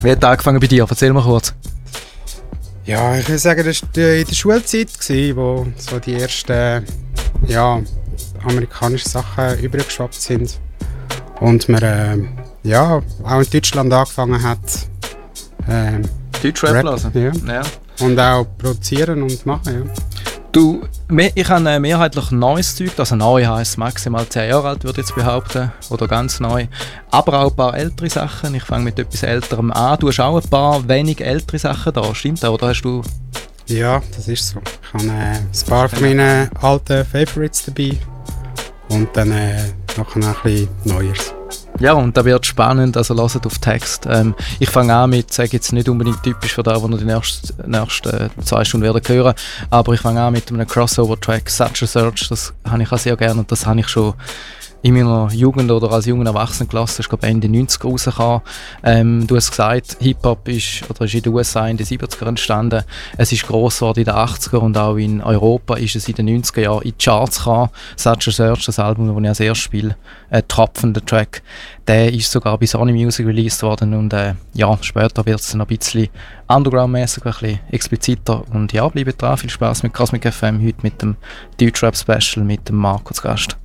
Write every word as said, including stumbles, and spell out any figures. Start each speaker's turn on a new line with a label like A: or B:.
A: Wie hat es angefangen bei dir? Erzähl mal kurz.
B: Ja, ich würde sagen, das war in der Schulzeit, wo so die ersten ja, amerikanischen Sachen übergeschwappt sind. Und man äh, ja, auch in Deutschland angefangen hat. Äh,
A: Deutschrap hören?
B: Ja.
A: Ja.
B: Und auch produzieren und machen, ja.
A: Du, ich habe mehrheitlich neues Zeug, also neu heisst maximal zehn Jahre alt, würde ich jetzt behaupten, oder ganz neu. Aber auch ein paar ältere Sachen. Ich fange mit etwas Älterem an. Du hast auch ein paar wenig ältere Sachen da, stimmt das? Oder hast du...
B: Ja, das ist so. Ich habe äh, ein paar von meinen alten Favorites dabei und dann äh, noch ein bisschen Neues.
A: Ja, und da wird spannend, also hört auf Text. Ähm, ich fange an mit, sage jetzt nicht unbedingt typisch für das, was wir die nächsten, nächsten zwei Stunden werden hören, aber ich fange an mit einem Crossover-Track, Such a Search, das habe ich auch sehr gerne und das habe ich schon in meiner Jugend oder als junger Erwachsenenklasse, das ist glaube Ende neunziger rausgekommen. Ähm, du hast gesagt, Hip-Hop ist, oder ist in den U S A in den siebziger entstanden. Es ist gross geworden in den achtziger und auch in Europa ist es in den neunziger Jahren in die Charts gekommen. Such a Search, das Album, das ich als erstes spiele, ein tropfender Track, der ist sogar bei Sony Music released worden und äh, ja, später wird es noch ein bisschen underground-mäßig, ein bisschen expliziter und ja, bleibt dran, viel Spaß mit Cosmic F M, heute mit dem Deutschrap-Special mit dem Marco zu Gast.